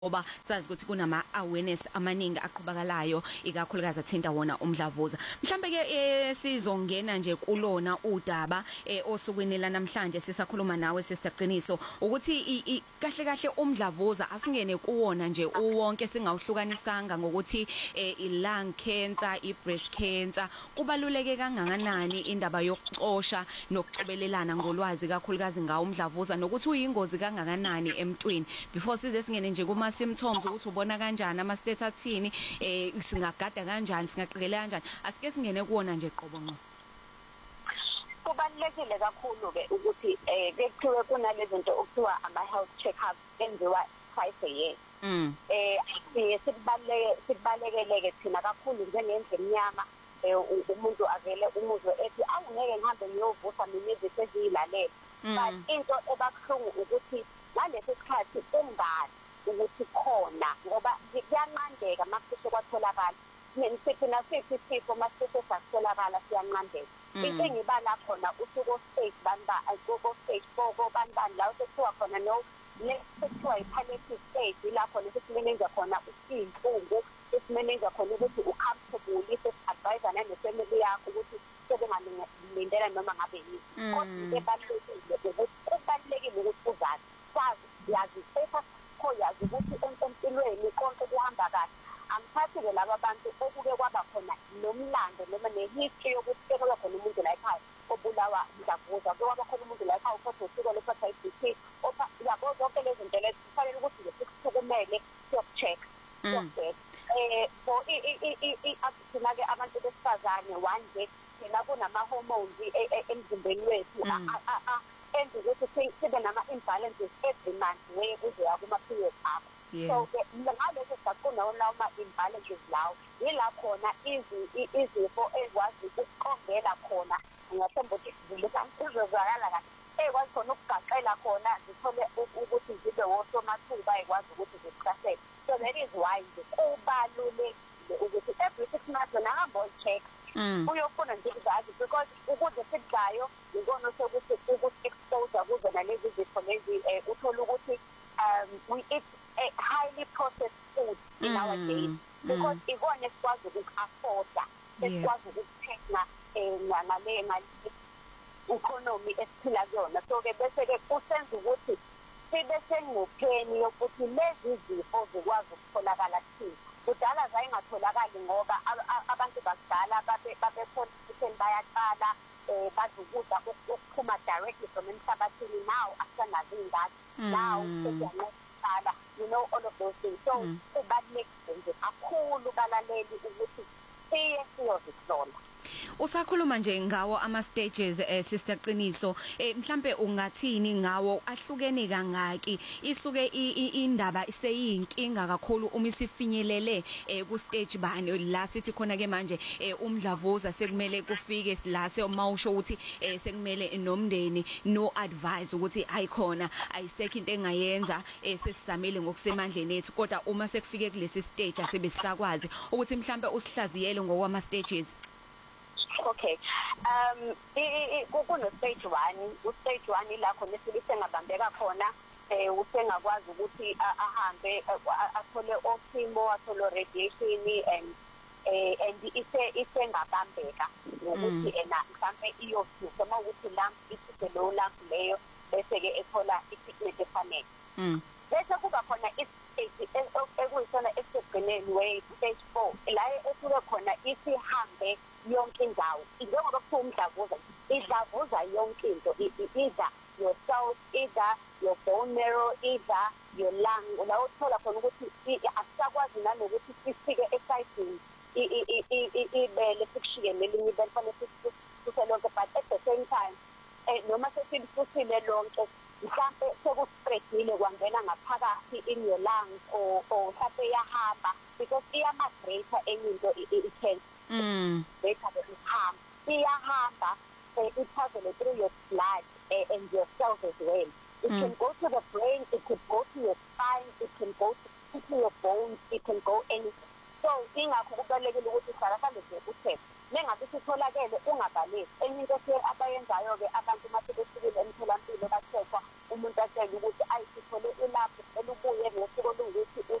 Ngoba sazi ukuthi kunama awareness amaningi aqhubakalayo ikakhulukazi athinta wona umdlavuza. Mhlambe ke sizongena nje kulona udaba osukwini la namhlanje sisakhuluma nawe Sister Qiniso ukuthi kahle kahle umdlavuza asingene kuwona nje uwonke singawuhlukanisanga ngokuthi i-lung cancer, i-breast cancer. Kubaluleke kangakanani indaba yokuxosha nokucobelelana ngolwazi kakhulukazi ngawo umdlavuza nokuthi uyingozi kangakanani emntwini before size singene nje kuma symptoms ukuthi ubona kanjani ama state athini singagada kanjani singaqikelela kanjani asike singene kuona nje qobo ngqo. Kubalulekile kakhulu ke ukuthi bekuthiwe kunalezi zinto okuthiwa ama health check-ups enziwa twice a year. Sibalekele thina kakhulu njengendle emnyama umuntu avele umuzwe ethi angeke ngihambe ngiyovusa mina izinto eziyilalela. But into ebakuhlungu ukuthi ngalesi sikhathi ungani ukuthi khona ngoba kuyanqandeka masihle kwatholakala nesithi nasithi isifo masihle sakutholakala siyanqandeka into engibala khona usuku stage banba go stage 4 banbani la sekuthiwa khona no sekuthiwa i-palliative stage la khona sesimeneja khona usinhlungu sesimeneja khona ukuthi ucomfortable advisor nefamily yakho ukuthi sebengalindela noma ngabe yini kodwa ebalulekile ukuthi kubalulekile ukuthi uzazi sazi yazi yazi ukuthi empilweni konke kuhamba kahle angiphathi-ke laba bantu okuke kwaba khona nomlando noma nehistory yokuthi kwaba khona umuntu la ekhaya obulawa umdlavuza kwaba khona umuntu la ekhaya uphathwe usuku lephatha i-BP yabo zonke lezi zinto lezi kufanele ukuthi nje sikusukumele siyoku-check for thina-ke abantu besifazane one day thina kunama-hormones emzimbeni wethu enza ukuthi sibe nama-imbalances every month weye kuzoya kuma-period akho. So ngaleso saqondawo lawo ma-imbalances lawo yila khona izifo ezikwazi ukuqongela khona ngathemba ukuthi zizozwakala kahle ey'kwazi khona ukugaqela khona zithole ukuthi zibe wosomathuba ey'kwazi ukuthi zikuhlasele. So that is why nje kubalulekile ukuthi every 6 months wena hamba oyi-check uyofuna nje ukuzazi because ukudla esikudlayo ikona sokuthi expose kuzo nalezi zifo lezi uthola ukuthi we eat highly processed food in our days because ikona esikwazi uku-afforda esikwazi ukuthenga ngale economy esiphila kuyona. So-ke bese-ke kusenza ukuthi sibe sengcupheni yokuthi lezi zifo zikwazi ukutholakala thina. Kudala zayingatholakali ngoba abantu bakudala babekhona ukuthi bayatshala badukudla ukuphuma directly from emhlabathini now asanazo ingadi now sesiyanqala you know all of those things. So kubalulekile nje kakhulu balaleli ukuthi siye siyozihlola. Usakhuluma nje ngawo ama stages Sister Qiniso mhlambe ungathini ngawo ahlukene kangaki isuke indaba iseyinkinga kakhulu uma isifinyelele ku stage bani la sithi khona ke manje umdlavuza sekumele kufike la mawusho ukuthi sekumele nomndeni no advise ukuthi ayikhona ayisekho into engayenza sesisamele ngokusemandleni ethu kodwa uma sekufike kulesi stage asebesakwazi ukuthi mhlambe usihlaziyele ngokwama stages. Okay. Kuno stage 1, u-stage 1 la khona sengabambeka khona usengakwazi ukuthi ahambe athole ochemo athole radiation and isengabambeka ngokuthi mhlambe iyofika uma ukuthi lump isise low lump leyo bese ke ethola i-treatment efanele. Bese kuba khona istage ekuyisona esigcineni stage 4 la esuke khona isihambe yonke indawo njengoba kuthiwa umdlavuza idlavuza yonke into either your cells either your bone marrow either your lung la uthola khona ukuthi asakwazi nanokuthi sifike esayidini ibele sikushiye nelinye ibele fanele siselonke but at the same time noma sesifusile lonke mhlambe sekuspreadile kwangena ngaphakathi in your lungs or mhlambe yahamba because iyamagrate enye into i-cancer iyahamba it travels through your blood and your cells as well. It can go to the brain, it could go to your spine, it can go to your bones, it can go anywhere. So ingakho kubalulekile ukuthi sala nje uthe mengabe sitholakele ungabaleki. Enye into abayenzayo-ke abantu mase befikile emtholampilo bathethwa umuntu atshela ukuthi ayisithole ilapho elubuye ngosuku olungukuthi